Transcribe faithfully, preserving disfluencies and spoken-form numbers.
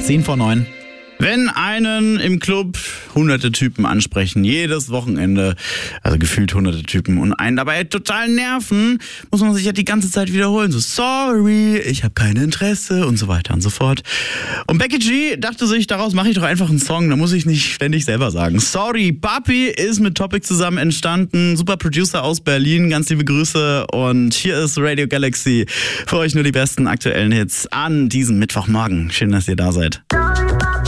zehn vor neun. Wenn einen im Club hunderte Typen ansprechen, jedes Wochenende, also gefühlt hunderte Typen, und einen dabei total nerven, muss man sich ja die ganze Zeit wiederholen. So, sorry, ich habe kein Interesse und so weiter und so fort. Und Becky G dachte sich, daraus mache ich doch einfach einen Song, da muss ich nicht ständig selber sagen. Sorry, Papi ist mit Topic zusammen entstanden, super Producer aus Berlin, ganz liebe Grüße, und hier ist Radio Galaxy. Für euch nur die besten aktuellen Hits an diesem Mittwochmorgen. Schön, dass ihr da seid.